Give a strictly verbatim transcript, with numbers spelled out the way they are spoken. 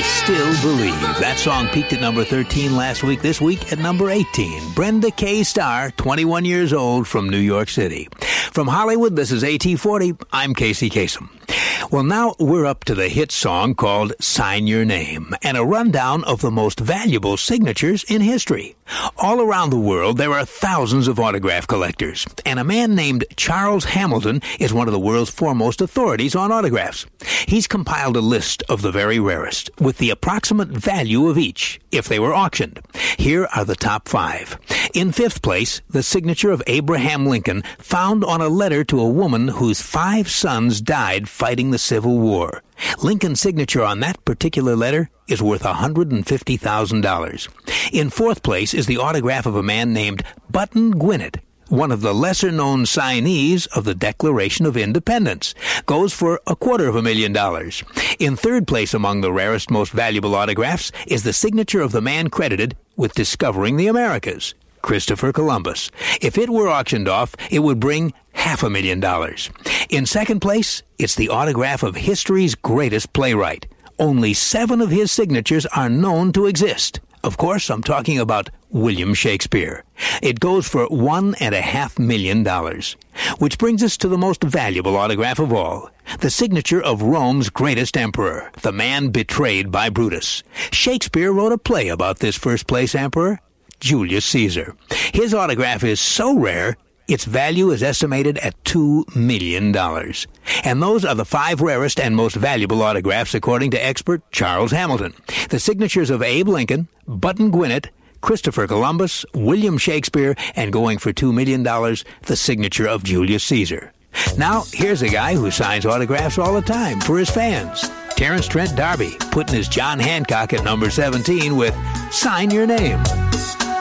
Still Believe. That song peaked at number thirteen last week. This week at number eighteen. Brenda K. Starr, twenty-one years old, from New York City. From Hollywood, this is A T forty. I'm Casey Kasem. Well, now we're up to the hit song called Sign Your Name, and a rundown of the most valuable signatures in history. All around the world, there are thousands of autograph collectors, and a man named Charles Hamilton is one of the world's foremost authorities on autographs. He's compiled a list of the very rarest, with the approximate value of each, if they were auctioned. Here are the top five. In fifth place, the signature of Abraham Lincoln, found on a letter to a woman whose five sons died fighting the Civil War. Lincoln's signature on that particular letter is worth one hundred fifty thousand dollars. In fourth place is the autograph of a man named Button Gwinnett, one of the lesser-known signees of the Declaration of Independence. Goes for a quarter of a million dollars. In third place among the rarest, most valuable autographs is the signature of the man credited with discovering the Americas, Christopher Columbus. If it were auctioned off, it would bring half a million dollars. In second place, it's the autograph of history's greatest playwright. Only seven of his signatures are known to exist. Of course, I'm talking about William Shakespeare. It goes for one and a half million dollars. Which brings us to the most valuable autograph of all, the signature of Rome's greatest emperor, the man betrayed by Brutus. Shakespeare wrote a play about this first-place emperor, Julius Caesar. His autograph is so rare, its value is estimated at two million dollars. And those are the five rarest and most valuable autographs according to expert Charles Hamilton. The signatures of Abe Lincoln, Button Gwinnett, Christopher Columbus, William Shakespeare, and going for two million dollars, the signature of Julius Caesar. Now, here's a guy who signs autographs all the time for his fans. Terrence Trent D'Arby, putting his John Hancock at number seventeen with Sign Your Name.